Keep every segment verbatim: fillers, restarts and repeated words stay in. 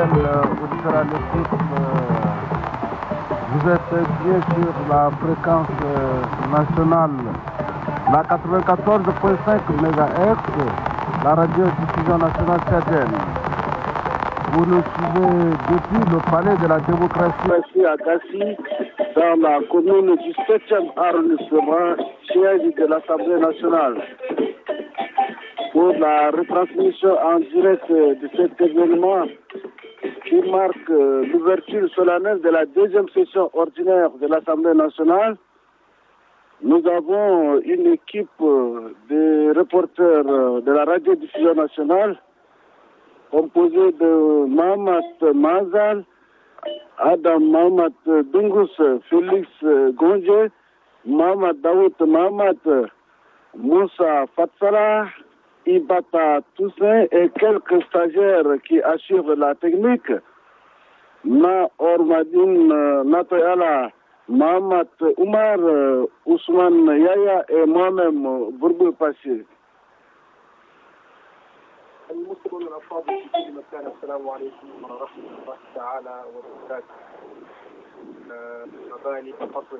fidèles auditeurs à l'écoute, vous êtes bien sur la fréquence nationale, la quatre-vingt-quatorze virgule cinq mégahertz, la radio-diffusion nationale tchadienne. Vous nous suivez depuis le palais de la démocratie à Gassi, dans la commune du septième arrondissement, siège de l'Assemblée nationale. Pour la retransmission en direct de cet événement qui marque l'ouverture solennelle de la deuxième session ordinaire de l'Assemblée nationale, nous avons une équipe de reporters de la radio-diffusion nationale composée de Mahamat Mazal, Adam Mahamat Dungus, Félix Gondje, Mahamat Daoud Mahamat, Moussa Fatsala, Ibata Toussaint et quelques stagiaires qui assurent la technique, Na Ormadine Natoyala, Mahamat Oumar, Ousmane Yaya et moi-même, Bourgoul Passé. المسلمون الأفاضل في كل مكان، السلام عليكم ورحمة الله تعالى وبركاته. مباني فصل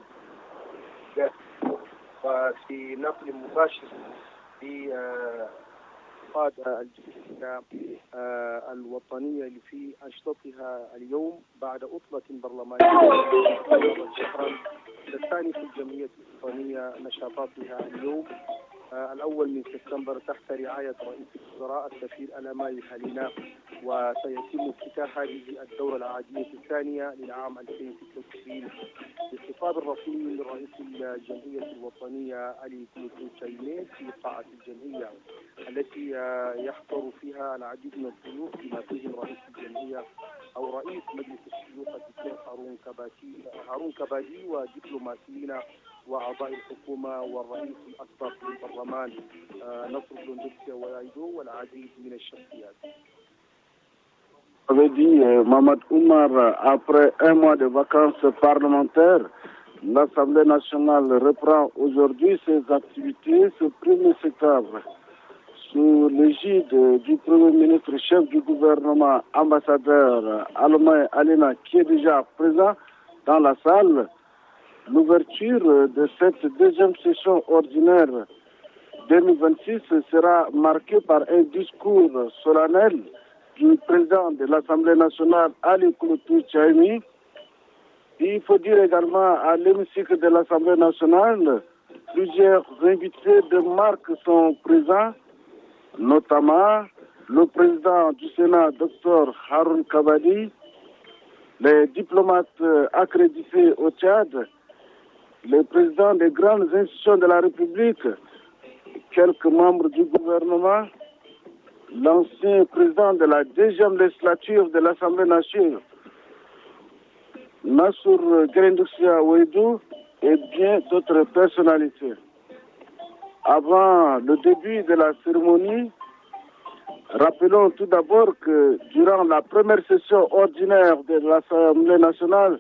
وفي نقل مباشر في إفاد الجلسة الوطنية في أنشطتها اليوم بعد عطلة برلمانية شهرا الثاني في الجمعية الوطنية نشاطاتها اليوم الأول من سبتمبر تحت رعاية رئيس الوزراء السفير الأماني هالينا، وسيتم افتتاح هذه الدورة العادية الثانية للعام ألفين وستة وعشرين بالخطاب الرسمي من رئيس الجمعية الوطنية علي كلوتو تشايمي في قاعة الجمعية التي يحضر فيها العديد من الضيوف بما فيهم رئيس الجمعية أو رئيس مجلس الشيوخ الدكتور هارون كباتي هارون كبادي ودبلوماسيين وأعضاء الحكومة والرئيس الأسبق للبرلمان نصر بلوندكسيا ويايدو والعديد من الشخصيات. Avait dit euh, Mahmoud Oumar, après un mois de vacances parlementaires, l'Assemblée nationale reprend aujourd'hui ses activités ce premier septembre. Sous l'égide du Premier ministre, chef du gouvernement, ambassadeur allemand Alina, qui est déjà présent dans la salle, l'ouverture de cette deuxième session ordinaire deux mille vingt-six sera marquée par un discours solennel du président de l'Assemblée nationale, Ali Kouloutou Tchaimi. Il faut dire également à l'hémicycle de l'Assemblée nationale, plusieurs invités de marque sont présents, notamment le président du Sénat, docteur Haroun Kabadi, les diplomates accrédités au Tchad, les présidents des grandes institutions de la République, quelques membres du gouvernement, l'ancien président de la deuxième législature de l'Assemblée nationale, Nassour Gerendouxia Ouedou, et bien d'autres personnalités. Avant le début de la cérémonie, rappelons tout d'abord que durant la première session ordinaire de l'Assemblée nationale,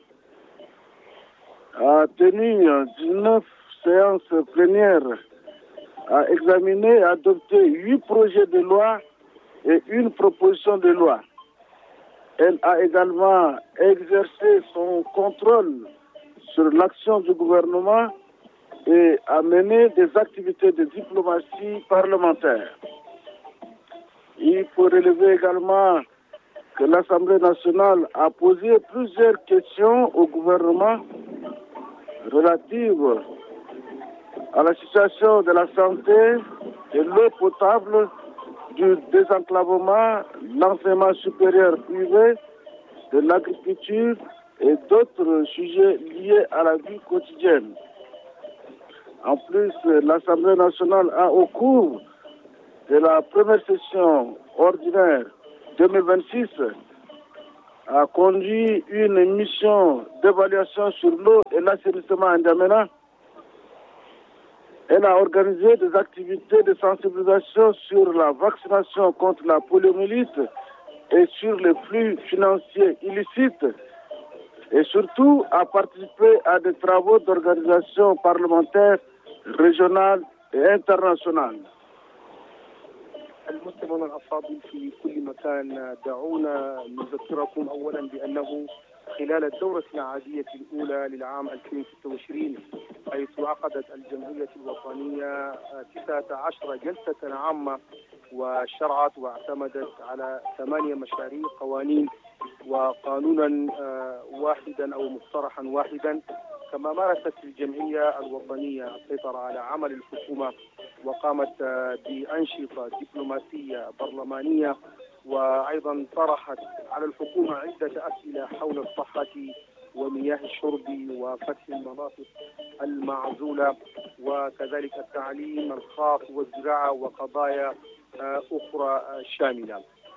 a tenu dix-neuf séances plénières, a examiné et adopté huit projets de loi et une proposition de loi. Elle a également exercé son contrôle sur l'action du gouvernement et a mené des activités de diplomatie parlementaire. Il faut relever également que l'Assemblée nationale a posé plusieurs questions au gouvernement relatives à la situation de la santé, de l'eau potable, du désenclavement, l'enseignement supérieur privé, de l'agriculture et d'autres sujets liés à la vie quotidienne. En plus, l'Assemblée nationale a, au cours de la première session ordinaire deux mille vingt-six, a conduit une mission d'évaluation sur l'eau et l'assainissement en N'Djamena. Elle a organisé des activités de sensibilisation sur la vaccination contre la poliomyélite et sur les flux financiers illicites, et surtout a participé à des travaux d'organisation parlementaire régionale et internationale. المستمعون الأفاضل في كل مكان، دعونا نذكركم أولا بأنه خلال الدورة العادية الأولى للعام ألفين وستة وعشرين حيث عقدت الجمعية الوطنية تسعة عشر جلسة عامة وشرعت واعتمدت على ثمانية مشاريع قوانين وقانونا واحدا أو مقترحا واحدا. كما مارست الجمعية الوطنية السيطرة على عمل الحكومة وقامت بأنشطة دبلوماسية برلمانية، وأيضا طرحت على الحكومة عدة أسئلة حول الصحة ومياه الشرب وفتح المناطق المعزولة وكذلك التعليم الخاص والزراعة وقضايا أخرى شاملة.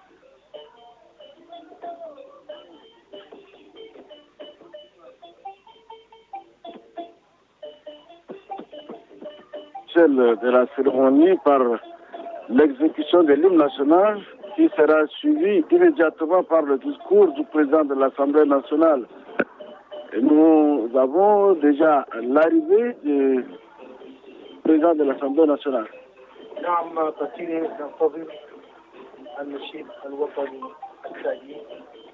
De la cérémonie par l'exécution de l'hymne national qui sera suivi immédiatement par le discours du président de l'Assemblée nationale. Et nous avons déjà l'arrivée du président de l'Assemblée nationale. نعم، قد ننتظر النشيد الوطني الثاني